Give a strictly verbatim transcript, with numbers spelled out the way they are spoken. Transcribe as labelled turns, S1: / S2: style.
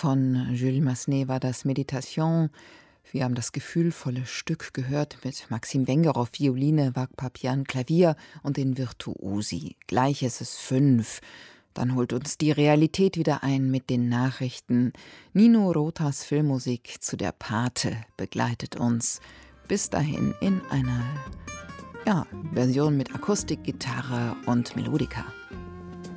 S1: Von Jules Massenet war das Meditation. Wir haben das gefühlvolle Stück gehört mit Maxim Wengerow, Violine, Vak Papian, Klavier und den Virtuosi. Gleich ist es fünf. Dann holt uns die Realität wieder ein mit den Nachrichten. Nino Rotas Filmmusik zu der Pate begleitet uns. Bis dahin in einer ja, Version mit Akustikgitarre und Melodika.